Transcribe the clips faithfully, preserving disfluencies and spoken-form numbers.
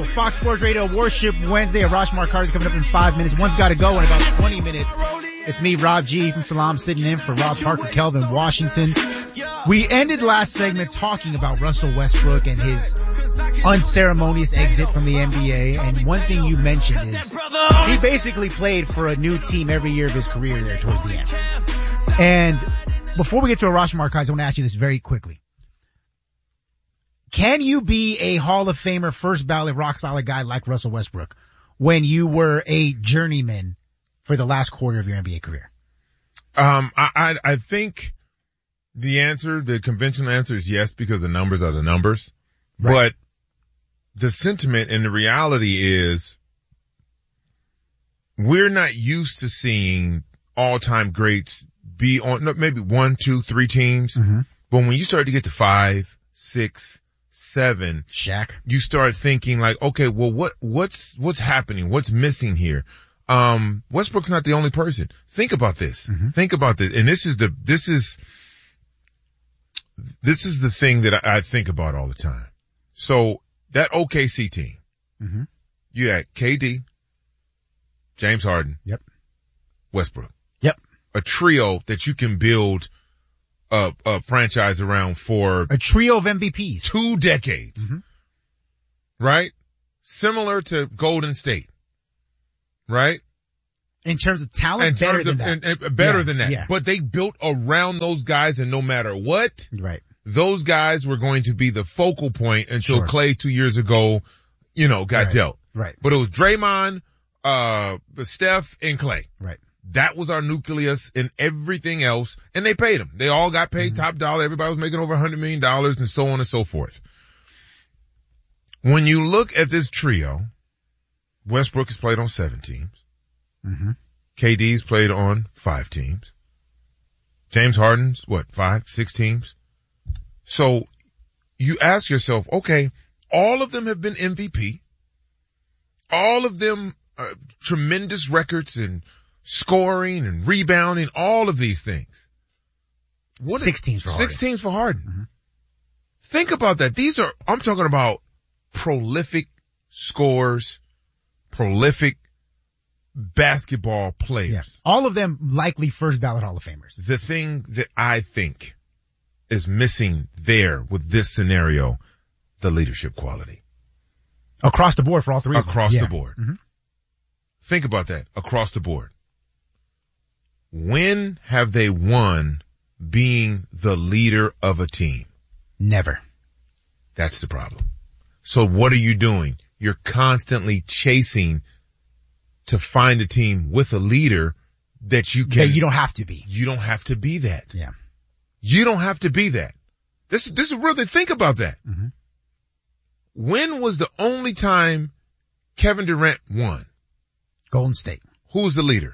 Fox Sports Radio Worship Wednesday. Arash Markazi is coming up in five minutes. One's got to go in about twenty minutes. It's me, Rob G from Salam, sitting in for Rob Parker, Kelvin Washington. We ended last segment talking about Russell Westbrook and his unceremonious exit from the N B A. And one thing you mentioned is he basically played for a new team every year of his career there towards the end. And before we get to Arash Markazi, I want to ask you this very quickly. Can you be a Hall of Famer, first ballot, rock solid guy like Russell Westbrook when you were a journeyman for the last quarter of your N B A career? Um, I, I, I think the answer, the conventional answer is yes, because the numbers are the numbers. Right. But the sentiment and the reality is we're not used to seeing all-time greats be on maybe one, two, three teams. Mm-hmm. But when you start to get to five, six, seven, Shaq, you start thinking like, okay, well, what, what's, what's happening? What's missing here? Um, Westbrook's not the only person. Think about this. Mm-hmm. Think about this. And this is the, this is, this is the thing that I, I think about all the time. So that O K C team, mm-hmm. you had K D, James Harden, yep, Westbrook, yep, a trio that you can build a, a franchise around for a trio of M V Ps, two decades, mm-hmm. right? Similar to Golden State, right? In terms of talent, In better terms than of, that. And, and better yeah, than that. Yeah. But they built around those guys, and no matter what, right, those guys were going to be the focal point until sure. Clay two years ago, you know, got right. dealt. Right. But it was Draymond, uh, Steph, and Clay. Right. That was our nucleus, and everything else, and they paid them. They all got paid mm-hmm. top dollar. Everybody was making over a hundred million dollars, and so on and so forth. When you look at this trio, Westbrook has played on seven teams. Mm-hmm. K D's played on five teams. James Harden's, what, five, six teams? So you ask yourself, okay, all of them have been M V P. All of them uh, tremendous records in scoring and rebounding, all of these things. What six teams for Harden. Six teams for Harden. Mm-hmm. Think about that. These are, I'm talking about prolific scorers, prolific basketball players. Yeah. All of them likely first ballot Hall of Famers. The thing that I think is missing there with this scenario, the leadership quality. Across the board for all three of them. Across yeah. the board. Mm-hmm. Think about that. Across the board. When have they won being the leader of a team? Never. That's the problem. So what are you doing? You're constantly chasing to find a team with a leader that you can. That you don't have to be. You don't have to be that. Yeah. You don't have to be that. This, this is really, think about that. Mm-hmm. When was the only time Kevin Durant won? Golden State. Who was the leader?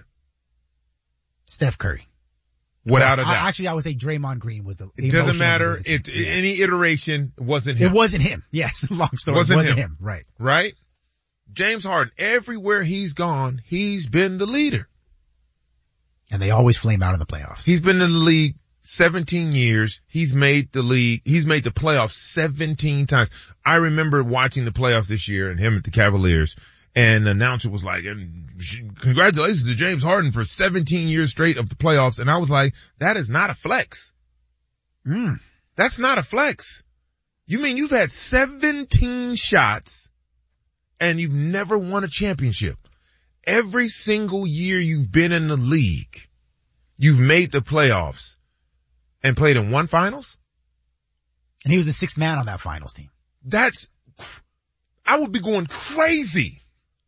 Steph Curry. Without well, a doubt. I, actually, I would say Draymond Green was the. It doesn't matter. It, yeah. Any iteration wasn't him. It wasn't him. Yes, long story. Wasn't, it wasn't him. him. Right. Right? James Harden, everywhere he's gone, he's been the leader. And they always flame out in the playoffs. He's been in the league seventeen years. He's made the league, he's made the playoffs seventeen times. I remember watching the playoffs this year and him at the Cavaliers, and the announcer was like, congratulations to James Harden for seventeen years straight of the playoffs. And I was like, that is not a flex. Mm. That's not a flex. You mean you've had seventeen shots and you've never won a championship? Every single year you've been in the league, you've made the playoffs and played in one finals? And he was the sixth man on that finals team. That's, I would be going crazy.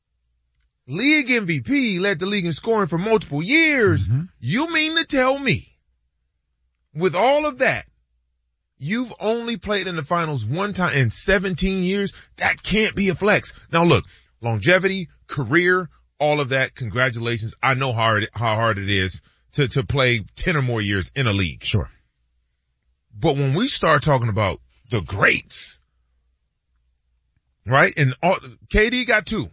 League M V P, led the league in scoring for multiple years. Mm-hmm. You mean to tell me, with all of that, you've only played in the finals one time in seventeen years? That can't be a flex. Now look, longevity, career, all of that, congratulations. I know how hard, how hard it is to, to play ten or more years in a league. Sure. But when we start talking about the greats, right? And all, K D got two.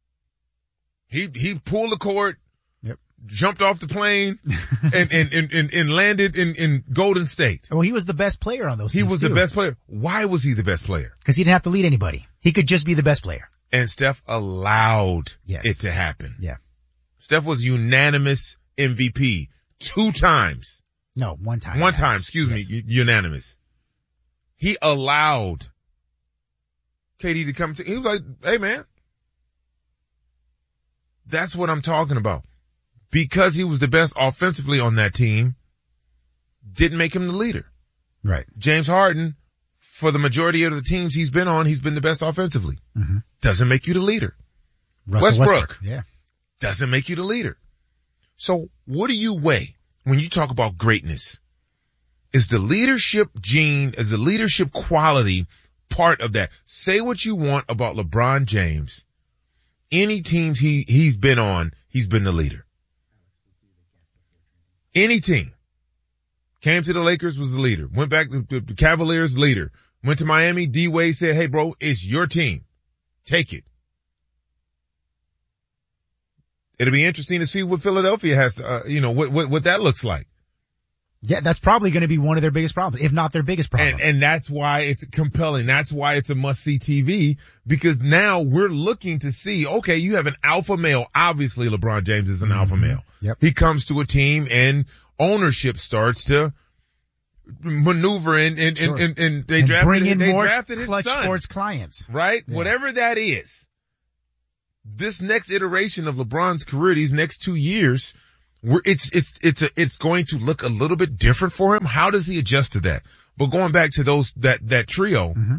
He, he pulled the cord, yep, jumped off the plane and, and, and, and, and landed in, in Golden State. Well, he was the best player on those teams. He was too. the best player. Why was he the best player? Because he didn't have to lead anybody. He could just be the best player. And Steph allowed yes. it to happen. Yeah. Steph was unanimous M V P two times. No, one time. One guys. time, excuse yes. me, unanimous. He allowed K D to come to, he was like, hey man, that's what I'm talking about. Because he was the best offensively on that team, didn't make him the leader. Right. James Harden, for the majority of the teams he's been on, he's been the best offensively. Mm-hmm. Doesn't make you the leader. Russell Westbrook, Westbrook. Yeah. Doesn't make you the leader. So what do you weigh when you talk about greatness? Is the leadership gene, is the leadership quality part of that? Say what you want about LeBron James. Any teams he, he's been on, he's been the leader. Any team. Came to the Lakers, was the leader. Went back to the Cavaliers, leader. Went to Miami, D-Wade said, hey bro, it's your team. Take it. It'll be interesting to see what Philadelphia has to, uh, you know, what, what, what that looks like. Yeah, that's probably going to be one of their biggest problems, if not their biggest problem. And, and that's why it's compelling. That's why it's a must-see T V, because now we're looking to see, okay, you have an alpha male. Obviously, LeBron James is an mm-hmm. alpha male. Yep. He comes to a team and ownership starts to maneuver and, and, sure. and, and, and they and drafted, bring in they more drafted his clutch son. Sports clients. Right? Yeah. Whatever that is. This next iteration of LeBron's career, these next two years, We're, it's, it's, it's, a, it's going to look a little bit different for him. How does he adjust to that? But going back to those, that, that trio, mm-hmm.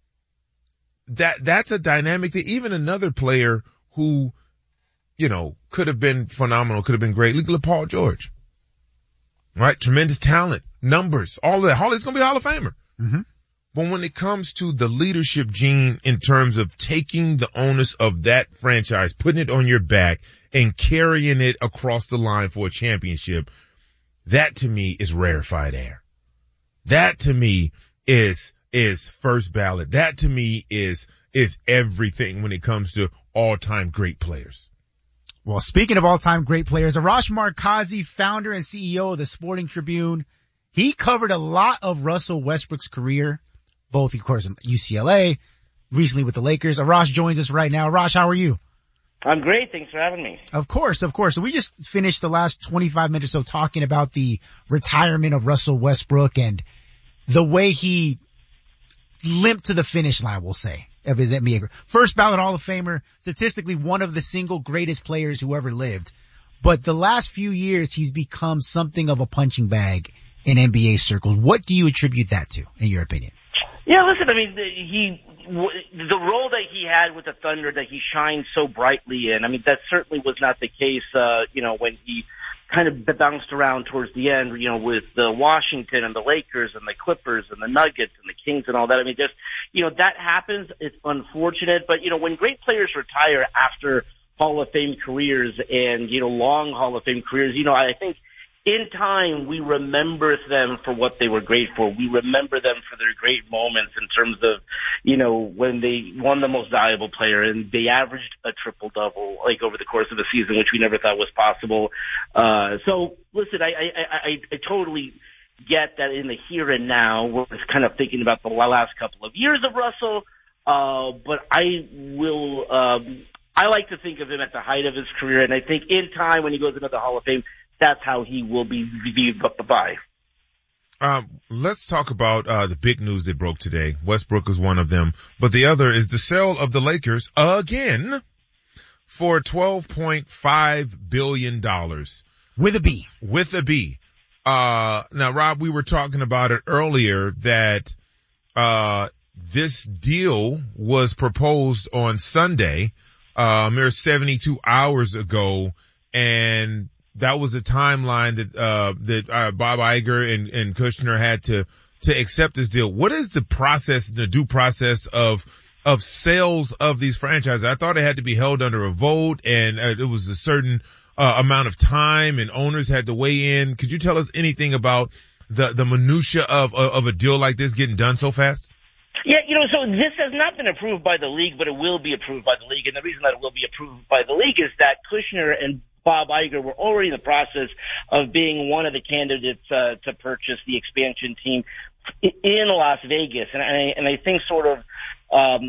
that, that's a dynamic that even another player who, you know, could have been phenomenal, could have been great. Look at Paul George. Right? Tremendous talent, numbers, all of that. He's going to be a Hall of Famer. Mm-hmm. But when it comes to the leadership gene in terms of taking the onus of that franchise, putting it on your back and carrying it across the line for a championship, that to me is rarefied air. That to me is, is first ballot. That to me is, is everything when it comes to all-time great players. Well, speaking of all-time great players, Arash Markazi, founder and C E O of the Sporting Tribune, he covered a lot of Russell Westbrook's career, both, of course, in U C L A, recently with the Lakers. Arash joins us right now. Arash, how are you? I'm great. Thanks for having me. Of course, of course. So we just finished the last twenty-five minutes or so talking about the retirement of Russell Westbrook and the way he limped to the finish line, we'll say, of his N B A. First ballot Hall of Famer, statistically one of the single greatest players who ever lived. But the last few years, he's become something of a punching bag in N B A circles. What do you attribute that to, in your opinion? Yeah, listen, I mean, he, the role that he had with the Thunder that he shined so brightly in, I mean, that certainly was not the case, uh, you know, when he kind of bounced around towards the end, you know, with the Washington and the Lakers and the Clippers and the Nuggets and the Kings and all that. I mean, just, you know, that happens. It's unfortunate, but, you know, when great players retire after Hall of Fame careers and, you know, long Hall of Fame careers, you know, I think in time, we remember them for what they were great for. We remember them for their great moments in terms of, you know, when they won the most valuable player and they averaged a triple-double, like, over the course of a season, which we never thought was possible. Uh, so, listen, I, I, I, I totally get that in the here and now, we're just kind of thinking about the last couple of years of Russell, uh, but I will, um, I like to think of him at the height of his career, and I think in time, when he goes into the Hall of Fame, that's how he will be viewed by. Um, let's talk about uh the big news that broke today. Westbrook is one of them, but the other is the sale of the Lakers again for twelve point five billion dollars. With a B. With a B. Uh, now, Rob, we were talking about it earlier that uh this deal was proposed on Sunday, uh, a mere seventy-two hours ago, and that was the timeline that, uh, that, uh, Bob Iger and, and Kushner had to, to accept this deal. What is the process, the due process of, of sales of these franchises? I thought it had to be held under a vote and uh, it was a certain, uh, amount of time and owners had to weigh in. Could you tell us anything about the, the minutia of, of a deal like this getting done so fast? Yeah, you know, so this has not been approved by the league, but it will be approved by the league. And the reason that it will be approved by the league is that Kushner and Bob Iger were already in the process of being one of the candidates uh, to purchase the expansion team in Las Vegas. And I, and I think sort of um,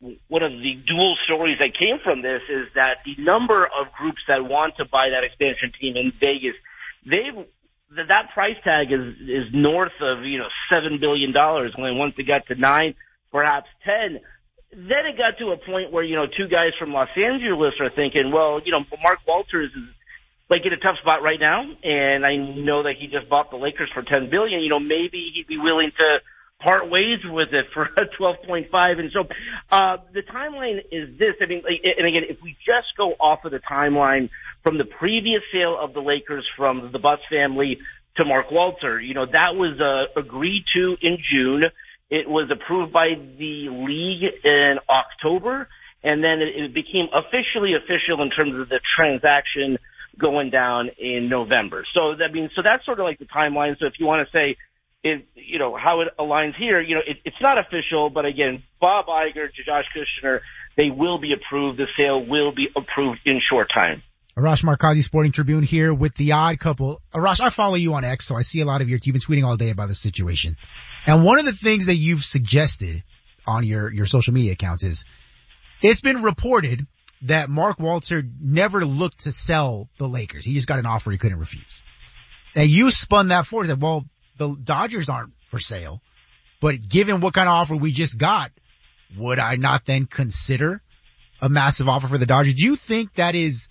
one of the dual stories that came from this is that the number of groups that want to buy that expansion team in Vegas, they've that price tag is is north of you know seven billion dollars. When once it got to nine, perhaps ten, then it got to a point where you know two guys from Los Angeles are thinking, well, you know, Mark Walters is like in a tough spot right now, and I know that he just bought the Lakers for ten billion dollars. You know, maybe he'd be willing to part ways with it for twelve point five. And so uh the timeline is this. I mean, like, and again, if we just go off of the timeline from the previous sale of the Lakers from the Buss family to Mark Walter, you know, that was uh, agreed to in June. It was approved by the league in October, and then it, it became officially official in terms of the transaction going down in November. So that means, so that's sort of like the timeline. So if you want to say, It, you know, how it aligns here, you know, it, it's not official, but again, Bob Iger, Josh Kushner, they will be approved. The sale will be approved in short time. Arash Markazi, Sporting Tribune here with the Odd Couple. Arash, I follow you on X, so I see a lot of your, you've been tweeting all day about the situation. And one of the things that you've suggested on your, your social media accounts is it's been reported that Mark Walter never looked to sell the Lakers. He just got an offer he couldn't refuse. And you spun that forward and said, well, the Dodgers aren't for sale, but given what kind of offer we just got, would I not then consider a massive offer for the Dodgers? Do you think that is,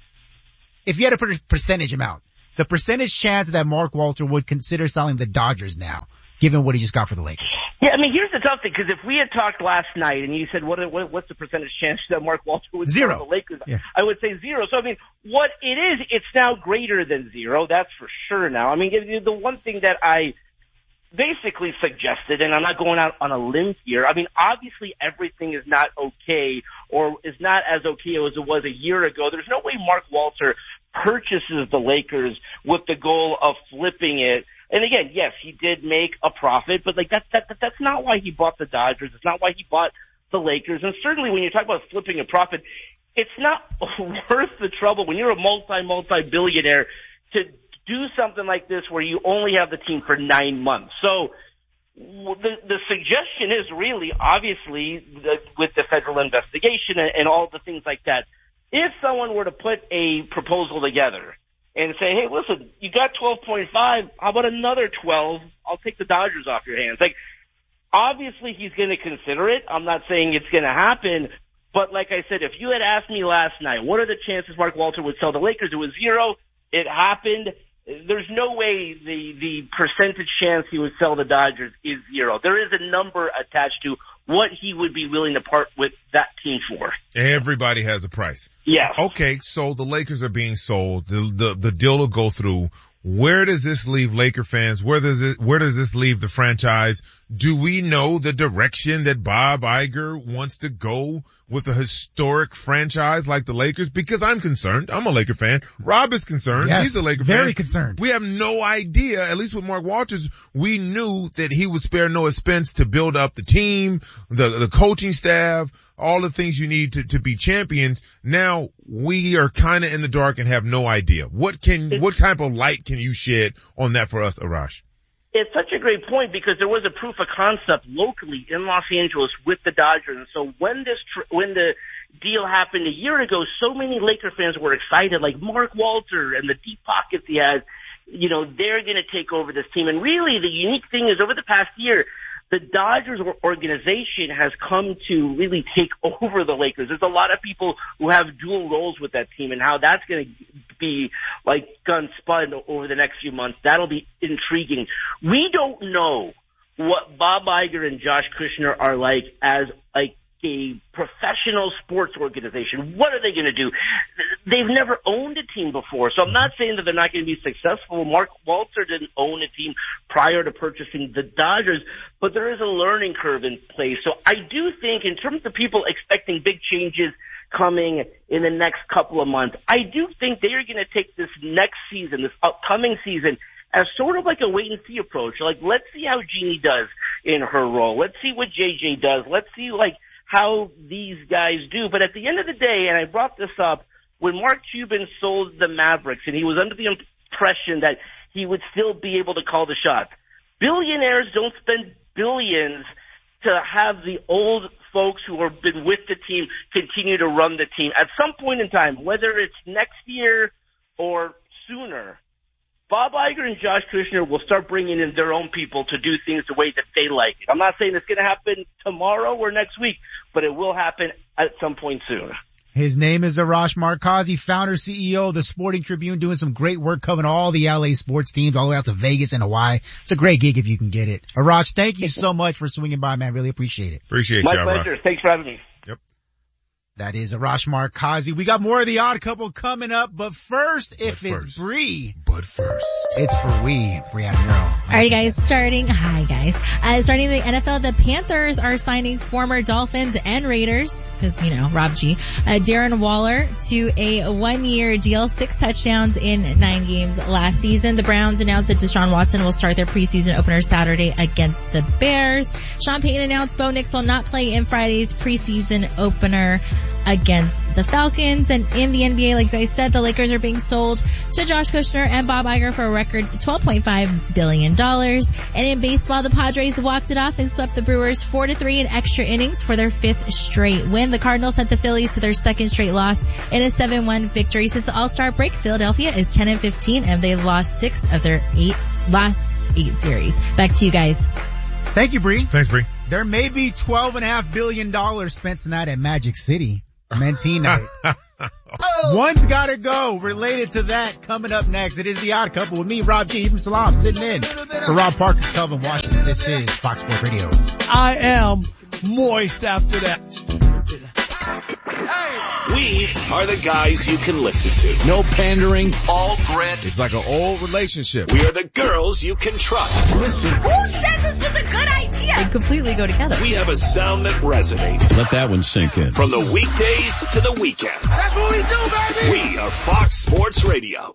if you had to put a percentage amount, the percentage chance that Mark Walter would consider selling the Dodgers now, given what he just got for the Lakers? Yeah, I mean, here's the tough thing, because if we had talked last night and you said, what, what what's the percentage chance that Mark Walter would zero. sell the Lakers? Yeah. I would say zero. So, I mean, what it is, it's now greater than zero. That's for sure now. I mean, the one thing that I basically suggested, and I'm not going out on a limb here, I mean, obviously everything is not okay or is not as okay as it was a year ago. There's no way Mark Walter purchases the Lakers with the goal of flipping it. And again, yes, he did make a profit, but like that, that, that's not why he bought the Dodgers. It's not why he bought the Lakers. And certainly when you talk about flipping a profit, it's not worth the trouble when you're a multi, multi-billionaire to do something like this where you only have the team for nine months. So the the suggestion is really, obviously, the, with the federal investigation and, and all the things like that, if someone were to put a proposal together and say, hey, listen, you got twelve point five, how about another twelve? I'll take the Dodgers off your hands. Like, obviously he's going to consider it. I'm not saying it's going to happen. But like I said, if you had asked me last night, what are the chances Mark Walter would sell the Lakers? It was zero. It happened. There's no way the, the percentage chance he would sell the Dodgers is zero. There is a number attached to what he would be willing to part with that team for. Everybody has a price. Yeah. Okay, so the Lakers are being sold. The, the, the deal will go through. Where does this leave Laker fans? Where does it, where does this leave the franchise? Do we know the direction that Bob Iger wants to go with a historic franchise like the Lakers? Because I'm concerned. I'm a Laker fan. Rob is concerned. Yes, He's a Laker very fan. Very concerned. We have no idea, at least with Mark Walters, we knew that he would spare no expense to build up the team, the, the coaching staff, all the things you need to, to be champions. Now we are kind of in the dark and have no idea. What can, what type of light can you shed on that for us, Arash? It's such a great point because there was a proof of concept locally in Los Angeles with the Dodgers. And so when this, tr- when the deal happened a year ago, so many Laker fans were excited, like Mark Walter and the deep pockets he has, you know, they're going to take over this team. And really the unique thing is over the past year, the Dodgers organization has come to really take over the Lakers. There's a lot of people who have dual roles with that team, and how that's going to be like gun spun over the next few months. That'll be intriguing. We don't know what Bob Iger and Josh Kushner are like as like a professional sports organization. What are they going to do? They've never owned a team before, so I'm not saying that they're not going to be successful. Mark Walter didn't own a team prior to purchasing the Dodgers, but there is a learning curve in place. So I do think in terms of people expecting big changes coming in the next couple of months, I do think they are going to take this next season, this upcoming season, as sort of like a wait-and-see approach. Like, let's see how Jeannie does in her role. Let's see what J J does. Let's see, like, how these guys do. But at the end of the day, and I brought this up, when Mark Cuban sold the Mavericks and he was under the impression that he would still be able to call the shots, billionaires don't spend billions to have the old folks who have been with the team continue to run the team. At some point in time, whether it's next year or sooner, Bob Iger and Josh Kushner will start bringing in their own people to do things the way that they like it. I'm not saying it's going to happen tomorrow or next week, but it will happen at some point soon. His name is Arash Markazi, founder, C E O of the Sporting Tribune, doing some great work covering all the L A sports teams all the way out to Vegas and Hawaii. It's a great gig if you can get it. Arash, thank you so much for swinging by, man. Really appreciate it. Appreciate My you, pleasure. Arash. Thanks for having me. Yep. That is Arash Markazi. We got more of the Odd Couple coming up, but first, if But it's first. Bree, But first. it's for we, Bree Admiral. All right, guys, starting, hi guys, uh, starting the N F L, the Panthers are signing former Dolphins and Raiders, cause, you know, Rob G, uh, Darren Waller to a one-year deal, six touchdowns in nine games last season. The Browns announced that Deshaun Watson will start their preseason opener Saturday against the Bears. Sean Payton announced Bo Nix will not play in Friday's preseason opener against the Falcons. And in the N B A, like you guys said, the Lakers are being sold to Josh Kushner and Bob Iger for a record twelve point five billion dollars. And in baseball, the Padres walked it off and swept the Brewers four to three in extra innings for their fifth straight win. The Cardinals sent the Phillies to their second straight loss in a seven one victory. Since the All-Star break, Philadelphia is ten and fifteen, and they've lost six of their eight last eight series. Back to you guys. Thank you, Bree. Thanks, Bree. There may be twelve and a half billion dollars spent tonight at Magic City. Mentee night. One's gotta go related to that coming up next. It is the Odd Couple with me, Rob G from Salam, sitting in for Rob Parker, Kelvin Washington. This is Fox Sports Radio. I am moist after that. We are the guys you can listen to. No pandering, all grit. It's like an old relationship. We are the girls you can trust. Listen. Who said this was a good idea? They completely go together. We have a sound that resonates. Let that one sink in. From the weekdays to the weekends. That's what we do, baby! We are Fox Sports Radio.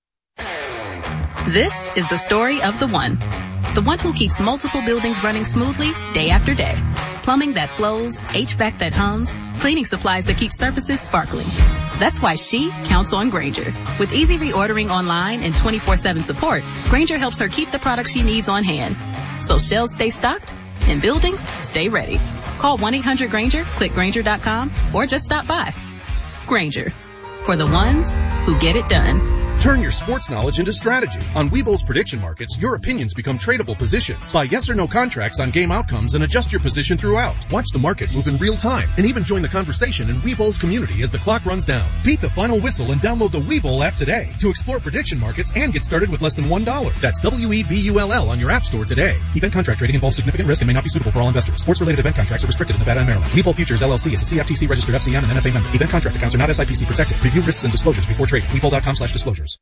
This is the story of the one. The one who keeps multiple buildings running smoothly day after day. Plumbing that flows, H V A C that hums, cleaning supplies that keep surfaces sparkling. That's why she counts on Grainger. With easy reordering online and twenty-four seven support, Grainger helps her keep the products she needs on hand. So shelves stay stocked and buildings stay ready. Call one eight hundred Grainger, click Grainger dot com, or just stop by. Grainger. For the ones who get it done. Turn your sports knowledge into strategy. On Webull's prediction markets, your opinions become tradable positions. Buy yes or no contracts on game outcomes and adjust your position throughout. Watch the market move in real time and even join the conversation in Webull's community as the clock runs down. Beat the final whistle and download the Webull app today to explore prediction markets and get started with less than one dollar. That's W E B U L L on your app store today. Event contract trading involves significant risk and may not be suitable for all investors. Sports-related event contracts are restricted in Nevada and Maryland. Webull Futures L L C is a C F T C registered F C M and N F A member. Event contract accounts are not S I P C protected. Review risks and disclosures before trading. Webull dot com slash disclosures.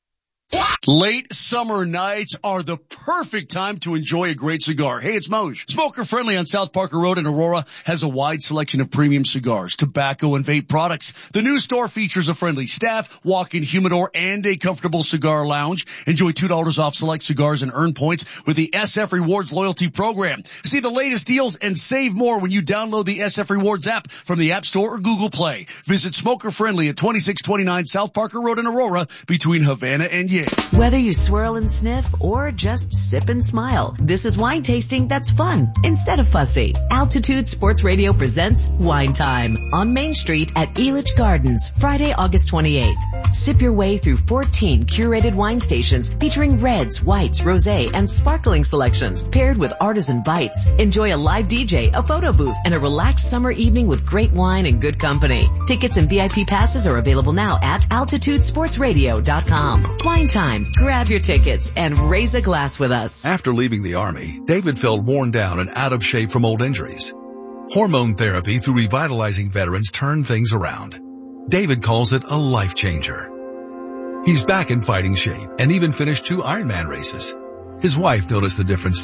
Late summer nights are the perfect time to enjoy a great cigar. Hey, it's Moj. Smoker Friendly on South Parker Road in Aurora has a wide selection of premium cigars, tobacco, and vape products. The new store features a friendly staff, walk-in humidor, and a comfortable cigar lounge. Enjoy two dollars off select cigars and earn points with the S F Rewards loyalty program. See the latest deals and save more when you download the S F Rewards app from the App Store or Google Play. Visit Smoker Friendly at twenty-six twenty-nine South Parker Road in Aurora between Havana and Yale. Whether you swirl and sniff or just sip and smile, this is wine tasting that's fun instead of fussy. Altitude Sports Radio presents Wine Time on Main Street at Elitch Gardens, Friday, August twenty-eighth. Sip your way through fourteen curated wine stations featuring reds, whites, rosé, and sparkling selections paired with artisan bites. Enjoy a live D J, a photo booth, and a relaxed summer evening with great wine and good company. Tickets and V I P passes are available now at altitude sports radio dot com. Wine Time. Grab your tickets and raise a glass with us. After leaving the Army, David felt worn down and out of shape from old injuries. Hormone therapy through Revitalizing Veterans turned things around. David calls it a life changer. He's back in fighting shape and even finished two Ironman races. His wife noticed the difference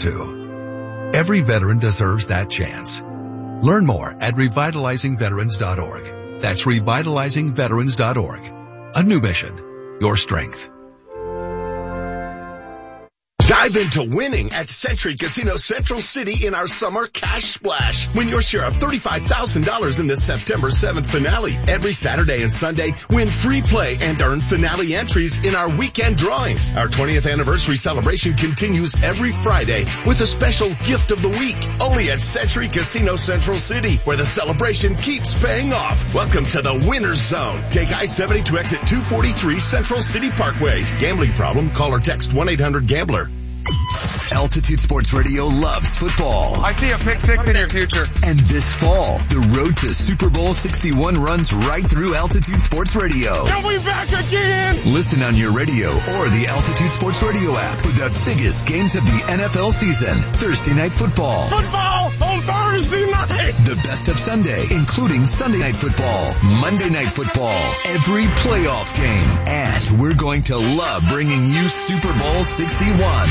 too. Every veteran deserves that chance. Learn more at revitalizing veterans dot org. That's revitalizing veterans dot org. A new mission, your strength. Dive into winning at Century Casino Central City in our summer cash splash. Win your share of thirty-five thousand dollars in the September seventh finale. Every Saturday and Sunday, win free play and earn finale entries in our weekend drawings. Our twentieth anniversary celebration continues every Friday with a special gift of the week. Only at Century Casino Central City, where the celebration keeps paying off. Welcome to the Winner's Zone. Take I seventy to exit two forty-three Central City Parkway. Gambling problem? Call or text one eight hundred gambler. Altitude Sports Radio loves football. I see a pick six in your future. And this fall, the road to Super Bowl sixty-one runs right through Altitude Sports Radio. Are we back again? Listen on your radio or the Altitude Sports Radio app for the biggest games of the N F L season. Thursday Night Football. Football on Thursday night. The best of Sunday, including Sunday Night Football, Monday Night Football, every playoff game. And we're going to love bringing you Super Bowl sixty-one.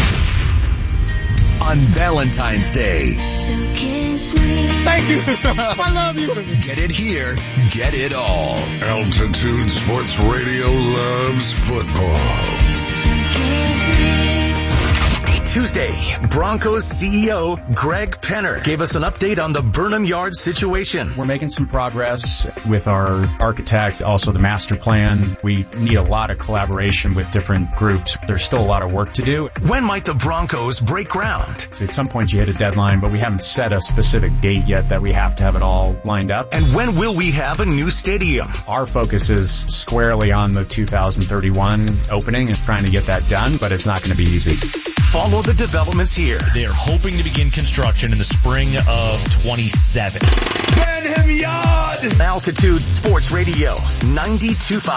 On Valentine's Day. So kiss me. Thank you. I love you. Get it here. Get it all. Altitude Sports Radio loves football. So kiss me. Tuesday, Broncos C E O Greg Penner gave us an update on the Burnham Yard situation. We're making some progress with our architect, also the master plan. We need a lot of collaboration with different groups. There's still a lot of work to do. When might the Broncos break ground? So at some point you hit a deadline, but we haven't set a specific date yet that we have to have it all lined up. And when will we have a new stadium? Our focus is squarely on the two thousand thirty-one opening and trying to get that done, but it's not going to be easy. Follow the developments here. They're hoping to begin construction in the spring of twenty-seven. Burnham Yard! Altitude Sports Radio ninety-two point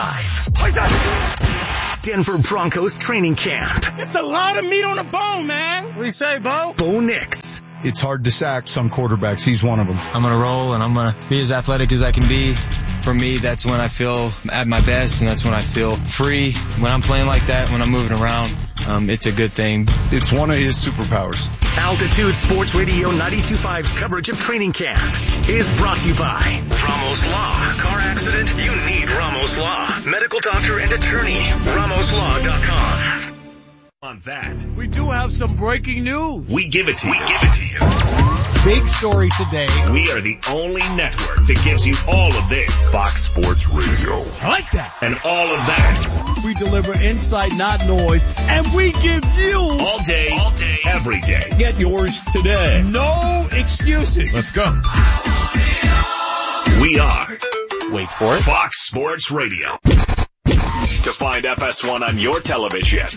five. Denver Broncos training camp. It's a lot of meat on the bone, man. What do you say, Bo? Bo Nix. It's hard to sack some quarterbacks. He's one of them. I'm going to roll and I'm going to be as athletic as I can be. For me, that's when I feel at my best and that's when I feel free. When I'm playing like that, when I'm moving around, um, it's a good thing. It's one of his superpowers. Altitude Sports Radio ninety-two point five's coverage of training camp is brought to you by Ramos Law. Car accident? You need Ramos Law. Medical doctor and attorney. Ramos Law dot com. On that, we do have some breaking news. We give it to you. We give it to you. Big story today. We are the only network that gives you all of this. Fox Sports Radio. I like that. And all of that. We deliver insight, not noise. And we give you all day, all day, every day. Get yours today. No excuses. Let's go. We are. Wait for it. Fox Sports Radio. To find F S one on your television,